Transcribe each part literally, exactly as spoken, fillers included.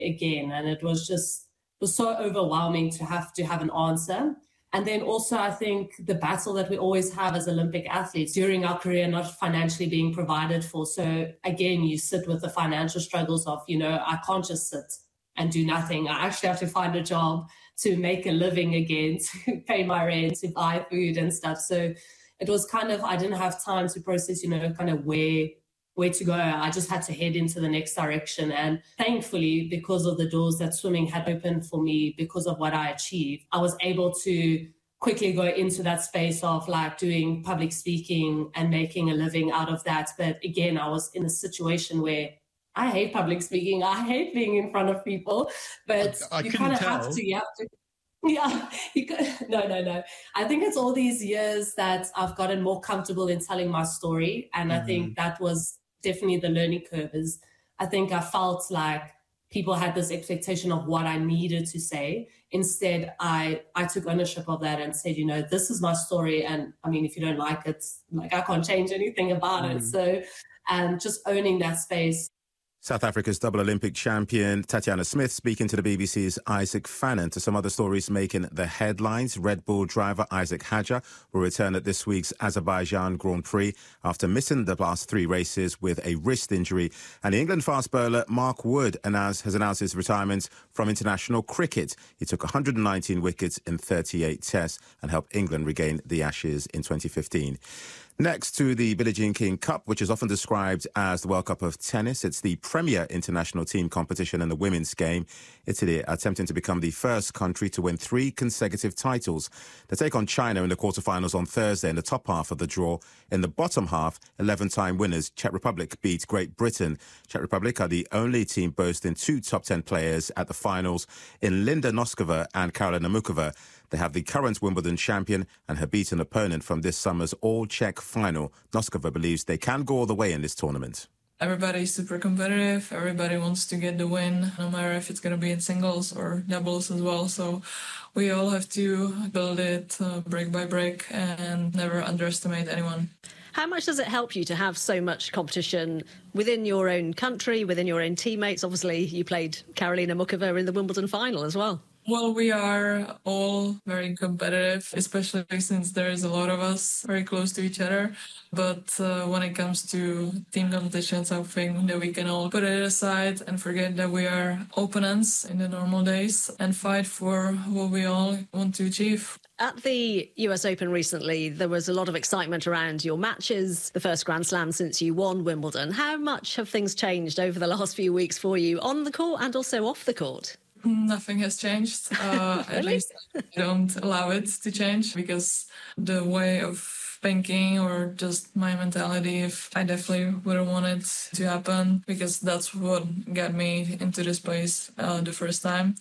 again. And it was just, it was so overwhelming to have to have an answer. And then also, I think the battle that we always have as Olympic athletes during our career, not financially being provided for. So again, you sit with the financial struggles of, you know, I can't just sit and do nothing. I actually have to find a job to make a living again, to pay my rent, to buy food and stuff. So it was kind of, I didn't have time to process, you know, kind of where where to go. I just had to head into the next direction. And thankfully, because of the doors that swimming had opened for me, because of what I achieved, I was able to quickly go into that space of like doing public speaking and making a living out of that. But again, I was in a situation where I hate public speaking. I hate being in front of people, but I, I you kind of tell. have to, you have to. Yeah, you could, no, no, no. I think it's all these years that I've gotten more comfortable in telling my story. And mm-hmm. I think that was definitely the learning curve. Is I think I felt like people had this expectation of what I needed to say. Instead, I, I took ownership of that and said, you know, this is my story. And I mean, if you don't like it, like I can't change anything about mm. it. So um, just owning that space. South Africa's double Olympic champion Tatiana Smith speaking to the B B C's Isaac Fannin. To some other stories making the headlines, Red Bull driver Isaac Hadjar will return at this week's Azerbaijan Grand Prix after missing the last three races with a wrist injury. And the England fast bowler Mark Wood announced, has announced his retirement from international cricket. He took one hundred nineteen wickets in thirty-eight tests and helped England regain the Ashes in twenty fifteen. Next to the Billie Jean King Cup, which is often described as the World Cup of tennis, it's the premier international team competition in the women's game. Italy are attempting to become the first country to win three consecutive titles. They take on China in the quarterfinals on Thursday in the top half of the draw. In the bottom half, eleven-time winners Czech Republic beat Great Britain. Czech Republic are the only team boasting two top ten players at the finals in Linda Noskova and Karolina Mukova. They have the current Wimbledon champion and her beaten opponent from this summer's all-Czech final. Noskova believes they can go all the way in this tournament. Everybody's super competitive. Everybody wants to get the win, no matter if it's going to be in singles or doubles as well. So we all have to build it uh, break by break and never underestimate anyone. How much does it help you to have so much competition within your own country, within your own teammates? Obviously, you played Karolina Mukova in the Wimbledon final as well. Well, we are all very competitive, especially since there is a lot of us very close to each other. But uh, when it comes to team competitions, I think that we can all put it aside and forget that we are opponents in the normal days and fight for what we all want to achieve. At the U S Open recently, there was a lot of excitement around your matches, the first Grand Slam since you won Wimbledon. How much have things changed over the last few weeks for you on the court and also off the court? Nothing has changed. Uh, really? At least I don't allow it to change, because the way of thinking or just my mentality, if I definitely wouldn't want it to happen, because that's what got me into this place uh, the first time.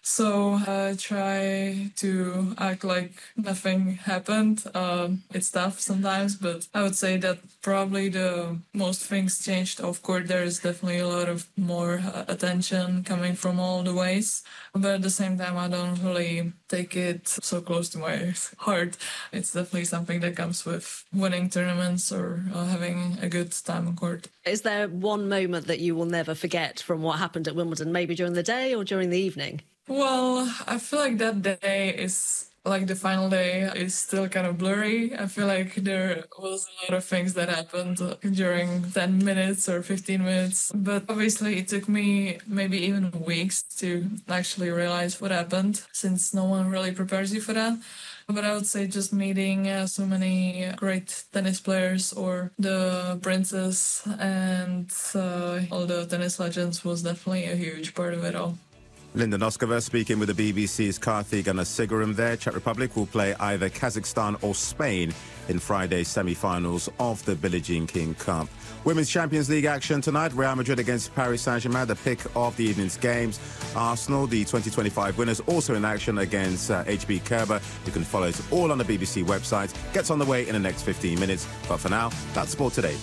So I try to act like nothing happened. Um, it's tough sometimes, but I would say that probably the most things changed off court. There is definitely a lot of more uh, attention coming from all the ways. But at the same time, I don't really take it so close to my heart. It's definitely something that comes with winning tournaments or uh, having a good time on court. Is there one moment that you will never forget from what happened at Wimbledon, maybe during the day or during the evening? Well, I feel like that day is, like the final day, is still kind of blurry. I feel like there was a lot of things that happened during ten minutes or fifteen minutes. But obviously it took me maybe even weeks to actually realize what happened, since no one really prepares you for that. But I would say just meeting uh, so many great tennis players, or the Princess and uh, all the tennis legends, was definitely a huge part of it all. Linda Noskova speaking with the B B C's Karthik Gunasagaram there. Czech Republic will play either Kazakhstan or Spain in Friday's semi-finals of the Billie Jean King Cup. Women's Champions League action tonight. Real Madrid against Paris Saint-Germain, the pick of the evening's games. Arsenal, the twenty twenty-five winners, also in action against uh, H B Kerber. You can follow it all on the B B C website. Gets on the way in the next fifteen minutes. But for now, that's Sport Today.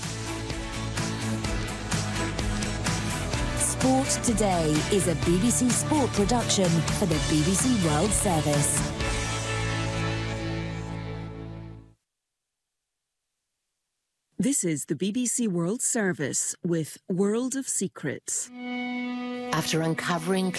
Sport Today is a B B C Sport production for the B B C World Service. This is the B B C World Service with World of Secrets. After uncovering